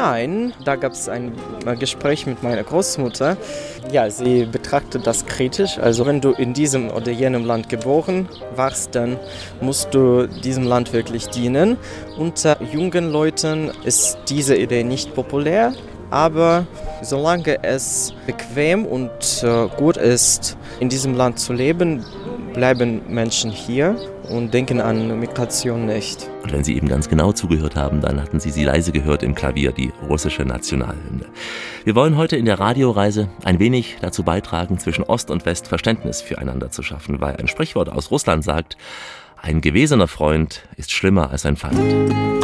Nein, da gab es ein Gespräch mit meiner Großmutter. Ja, sie betrachtet das kritisch. Also wenn du in diesem oder jenem Land geboren warst, dann musst du diesem Land wirklich dienen. Unter jungen Leuten ist diese Idee nicht populär, aber solange es bequem und gut ist, in diesem Land zu leben, bleiben Menschen hier und denken an Migration nicht. Und wenn Sie eben ganz genau zugehört haben, dann hatten Sie leise gehört im Klavier, die russische Nationalhymne. Wir wollen heute in der Radioreise ein wenig dazu beitragen, zwischen Ost und West Verständnis füreinander zu schaffen, weil ein Sprichwort aus Russland sagt, ein gewesener Freund ist schlimmer als ein Feind.